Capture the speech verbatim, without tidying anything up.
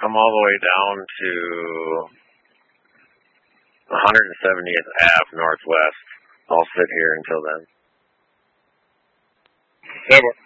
come all the way down to one hundred seventieth Avenue Northwest. I'll sit here until then. Never.